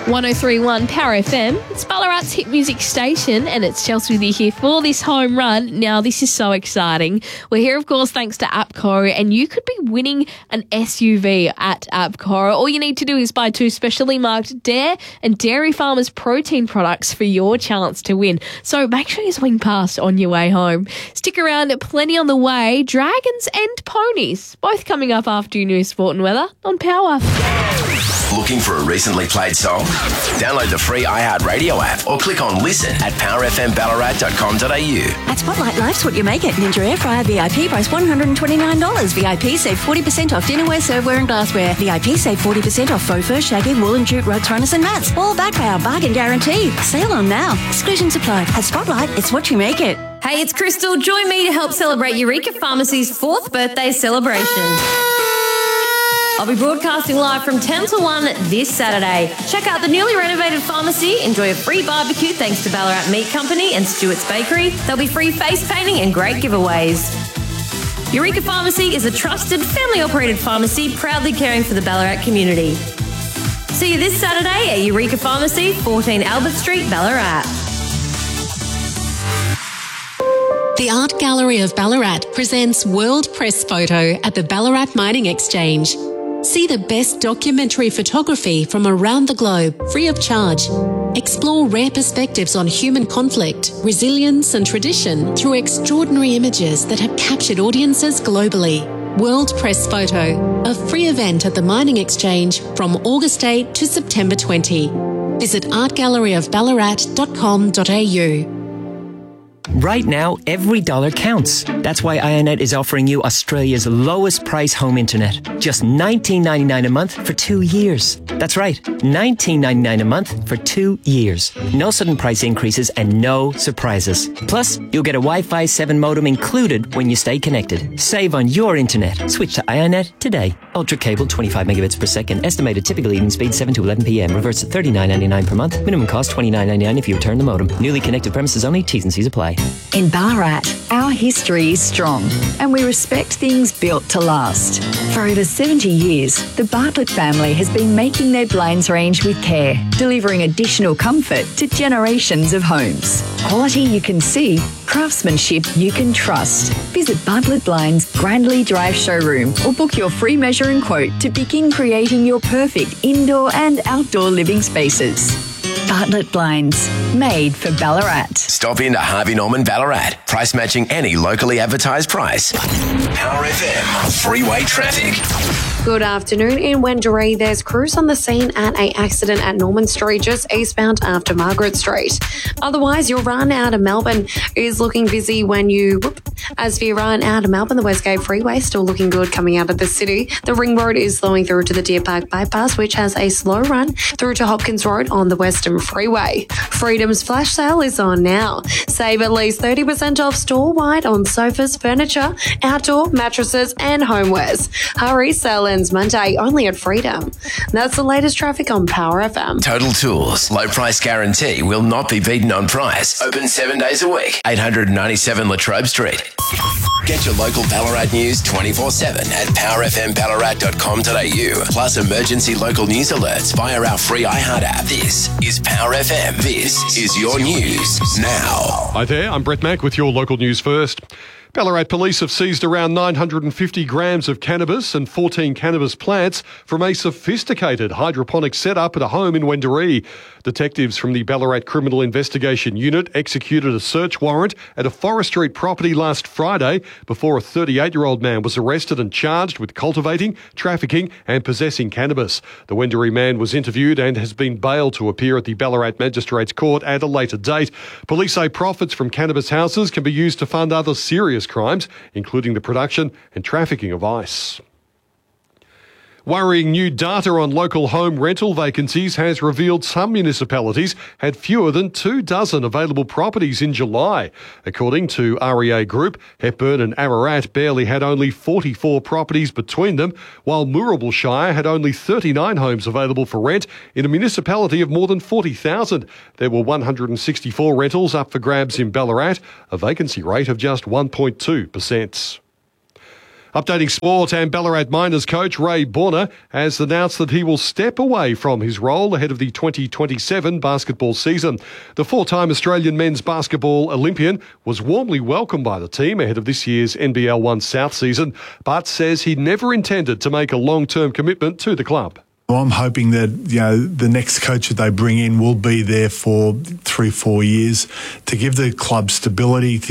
103.1 Power FM. It's Ballarat's hit music station, and it's Chelsea with you here for this home run. Now, this is so exciting. We're here, of course, thanks to APCO, and you could be winning an SUV at APCO. All you need to do is buy 2 specially marked Dare and Dairy Farmers protein products for your chance to win. So make sure you swing past on your way home. Stick around, plenty on the way. Dragons and ponies, both coming up after your news, sport and weather on Power. Looking for a recently played song? Download the free iHeartRadio app or click on listen at powerfmballarat.com.au. At Spotlight, life's what you make it. Ninja Air Fryer VIP price $129. VIP save 40% off dinnerware, serveware and glassware. VIP save 40% off faux fur, shaggy, wool and jute rugs, runners and mats. All backed by our bargain guarantee. Sale on now. Exclusions apply. At Spotlight, it's what you make it. Hey, it's Crystal. Join me to help celebrate Eureka Pharmacy's 4th birthday celebration. I'll be broadcasting live from 10 to 1 this Saturday. Check out the newly renovated pharmacy, enjoy a free barbecue thanks to Ballarat Meat Company and Stewart's Bakery. There'll be free face painting and great giveaways. Eureka Pharmacy is a trusted, family-operated pharmacy proudly caring for the Ballarat community. See you this Saturday at Eureka Pharmacy, 14 Albert Street, Ballarat. The Art Gallery of Ballarat presents World Press Photo at the Ballarat Mining Exchange. See the best documentary photography from around the globe, free of charge. Explore rare perspectives on human conflict, resilience and tradition through extraordinary images that have captured audiences globally. World Press Photo, a free event at the Mining Exchange from August 8 to September 20. Visit artgalleryofballarat.com.au. Right now, every dollar counts. That's why IONET is offering you Australia's lowest price home internet. Just $19.99 a month for 2 years. That's right, $19.99 a month for 2 years. No sudden price increases and no surprises. Plus, you'll get a Wi-Fi 7 modem included when you stay connected. Save on your internet. Switch to IONET today. Ultra cable, 25 megabits per second. Estimated typical evening speed, 7 to 11 p.m. Reverts at $39.99 per month. Minimum cost, $29.99 if you return the modem. Newly connected premises only. T's and C's apply. In Ballarat, our history is strong and we respect things built to last. For over 70 years, the Bartlett family has been making their blinds range with care, delivering additional comfort to generations of homes. Quality you can see, craftsmanship you can trust. Visit Bartlett Blinds Grandly Drive showroom or book your free measure and quote to begin creating your perfect indoor and outdoor living spaces. Bartlett Blinds, made for Ballarat. Stop in to Harvey Norman Ballarat. Price matching any locally advertised price. Power FM, freeway traffic. Good afternoon. In Wendouree, there's crews on the scene at an accident at Norman Street, just eastbound after Margaret Street. Otherwise, your run out of Melbourne is looking busy as for your run out of Melbourne, the Westgate Freeway still looking good coming out of the city. The Ring Road is slowing through to the Deer Park Bypass, which has a slow run through to Hopkins Road on the Western Freeway. Freedom's flash sale is on now. Save at least 30% off store-wide on sofas, furniture, outdoor, mattresses and homewares. Hurry, sale ends Monday only at Freedom. That's the latest traffic on Power FM. Total Tools, low price guarantee, will not be beaten on price. Open 7 days a week. 897 Latrobe Street. Get your local Ballarat news 24/7 at powerfmballarat.com.au. Plus emergency local news alerts via our free iHeart app. This is Power FM. This is your news now. Hi there, I'm Brett Mack with your local news first. Ballarat police have seized around 950 grams of cannabis and 14 cannabis plants from a sophisticated hydroponic setup at a home in Wendouree. Detectives from the Ballarat Criminal Investigation Unit executed a search warrant at a Forest Street property last Friday before a 38-year-old man was arrested and charged with cultivating, trafficking and possessing cannabis. The Wendouree man was interviewed and has been bailed to appear at the Ballarat Magistrates Court at a later date. Police say profits from cannabis houses can be used to fund other serious crimes, including the production and trafficking of ice. Worrying new data on local home rental vacancies has revealed some municipalities had fewer than 24 available properties in July. According to REA Group, Hepburn and Ararat barely had only 44 properties between them, while Moorabool Shire had only 39 homes available for rent in a municipality of more than 40,000. There were 164 rentals up for grabs in Ballarat, a vacancy rate of just 1.2%. Updating sport, and Ballarat Miners coach Ray Borner has announced that he will step away from his role ahead of the 2027 basketball season. The four-time Australian men's basketball Olympian was warmly welcomed by the team ahead of this year's NBL 1 South season, but says he never intended to make a long-term commitment to the club. Well, I'm hoping that, the next coach that they bring in will be there for 3-4 years to give the club stability,